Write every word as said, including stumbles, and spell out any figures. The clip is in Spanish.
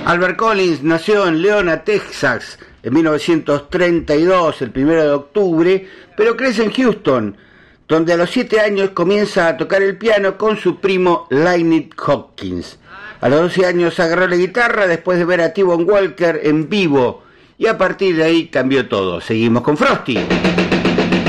Albert Collins nació en Leona, Texas, en mil novecientos treinta y dos, el primero de octubre, pero crece en Houston, donde a los siete años comienza a tocar el piano con su primo Lightning Hopkins. A los doce años agarró la guitarra después de ver a T-Bone Walker en vivo, y a partir de ahí cambió todo. Seguimos con Frosty.